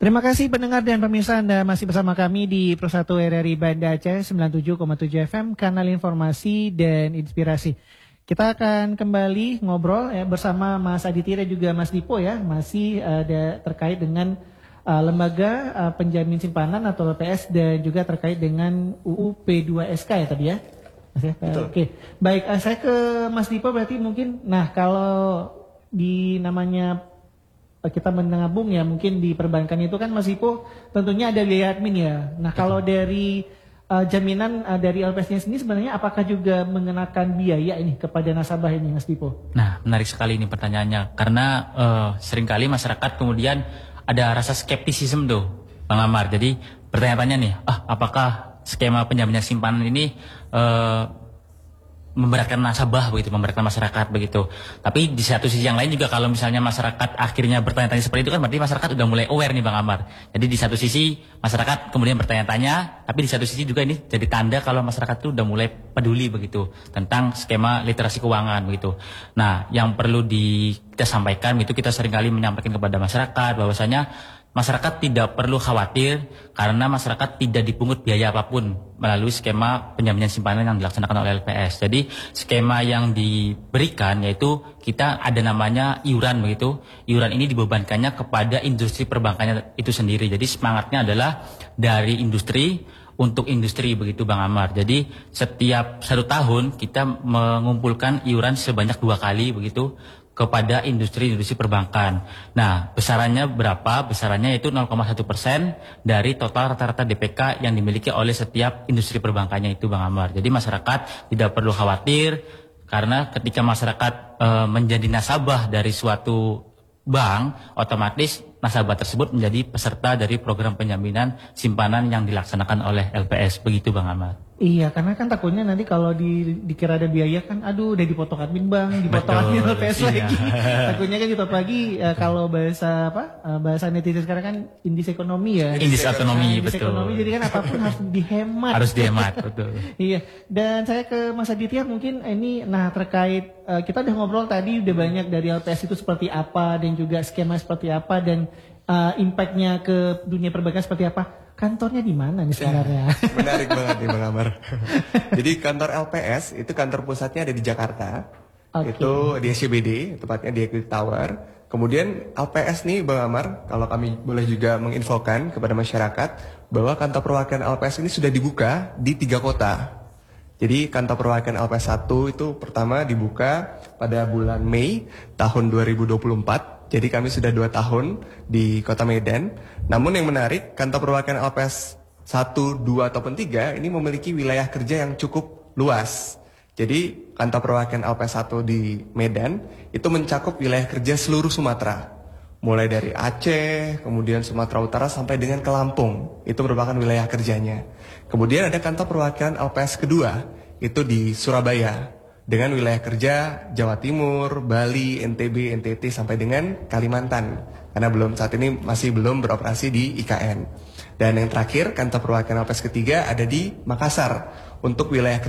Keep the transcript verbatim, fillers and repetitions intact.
Terima kasih pendengar dan pemirsa, Anda masih bersama kami di Pro satu R R I Banda Aceh sembilan puluh tujuh koma tujuh F M, kanal informasi dan inspirasi. Kita akan kembali ngobrol ya bersama Mas Aditya dan juga Mas Dipo ya, masih ada terkait dengan uh, lembaga uh, penjamin simpanan atau L P S dan juga terkait dengan U U P dua S K ya tadi ya. Mas, ya? Uh, Oke, okay. Baik, uh, saya ke Mas Dipo berarti mungkin, nah kalau di namanya kita menabung ya mungkin di perbankan itu kan Mas Dipo tentunya ada biaya admin ya. Nah kalau dari uh, jaminan uh, dari L P S-nya sendiri sebenarnya apakah juga mengenakan biaya ini kepada nasabah ini Mas Dipo? Nah menarik sekali ini pertanyaannya karena uh, seringkali masyarakat kemudian ada rasa skeptisisme tuh Bang Amar. Jadi pertanyaan-tanya nih, ah apakah skema penjaminan simpanan ini uh, memberatkan nasabah begitu, memberatkan masyarakat begitu. Tapi di satu sisi yang lain juga kalau misalnya masyarakat akhirnya bertanya-tanya seperti itu kan berarti masyarakat udah mulai aware nih Bang Amar. Jadi di satu sisi masyarakat kemudian bertanya-tanya, tapi di satu sisi juga ini jadi tanda kalau masyarakat itu udah mulai peduli begitu tentang skema literasi keuangan begitu. Nah, yang perlu di, kita sampaikan itu kita seringkali menyampaikan kepada masyarakat bahwasanya masyarakat tidak perlu khawatir karena masyarakat tidak dipungut biaya apapun melalui skema penjaminan simpanan yang dilaksanakan oleh L P S. Jadi skema yang diberikan yaitu kita ada namanya iuran begitu. Iuran ini dibebankannya kepada industri perbankannya itu sendiri. Jadi semangatnya adalah dari industri untuk industri begitu Bang Amar. Jadi setiap satu tahun kita mengumpulkan iuran sebanyak dua kali begitu kepada industri-industri perbankan. Nah, besarannya berapa? Besarannya itu nol koma satu persen dari total rata-rata D P K yang dimiliki oleh setiap industri perbankannya itu Bang Amar. Jadi masyarakat tidak perlu khawatir karena ketika masyarakat e, menjadi nasabah dari suatu bank, otomatis nasabah tersebut menjadi peserta dari program penjaminan simpanan yang dilaksanakan oleh L P S. Begitu Bang Amar. Iya, karena kan takutnya nanti kalau di, dikira ada biaya kan, aduh udah dipotong admin bank, dipotong admin L P S iya. lagi. Takutnya kan ditop lagi uh, kalau bahasa apa? Uh, bahasa netizen sekarang kan indis ekonomi ya. Indis ekonomi, nah, indis betul. ekonomi, jadi kan apapun harus dihemat. Harus dihemat, betul. Iya, dan saya ke Mas Aditya mungkin ini, nah terkait uh, kita udah ngobrol tadi udah banyak dari L P S itu seperti apa dan juga skema seperti apa dan uh, impactnya ke dunia perbankan seperti apa. Kantornya di mana nih sebenarnya? Ya, menarik banget nih Bang Amar. Jadi kantor L P S itu kantor pusatnya ada di Jakarta. Okay. Itu di S C B D, tepatnya di Equity Tower. Kemudian L P S nih Bang Amar, kalau kami boleh juga menginfokan kepada masyarakat bahwa kantor perwakilan L P S ini sudah dibuka di tiga kota. Jadi kantor perwakilan L P S satu itu pertama dibuka pada bulan Mei tahun dua ribu dua puluh empat. Jadi kami sudah dua tahun di Kota Medan. Namun yang menarik, kantor perwakilan L P S satu, dua, ataupun tiga ini memiliki wilayah kerja yang cukup luas. Jadi kantor perwakilan L P S satu di Medan itu mencakup wilayah kerja seluruh Sumatera. Mulai dari Aceh, kemudian Sumatera Utara sampai dengan ke Lampung. Itu merupakan wilayah kerjanya. Kemudian ada kantor perwakilan L P S kedua, itu di Surabaya. Dengan wilayah kerja Jawa Timur, Bali, N T B, N T T sampai dengan Kalimantan. Karena belum saat ini masih belum beroperasi di I K N. Dan yang terakhir kantor perwakilan L P S ketiga ada di Makassar untuk wilayah kerja